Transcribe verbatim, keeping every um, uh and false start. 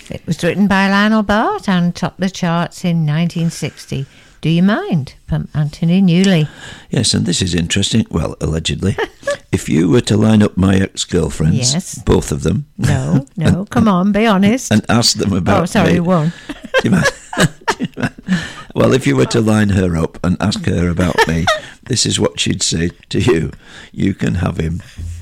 It was written by Lionel Bart and topped the charts in nineteen sixty. Do You Mind? From Anthony Newley. Yes, and this is interesting. Well, allegedly. If you were to line up my ex-girlfriends, yes. both of them. No, no, come on, be honest. And ask them about Oh, sorry, me. one. Do you mind? Do you mind? Well, if you were to line her up and ask her about me, this is what she'd say to you. You can have him.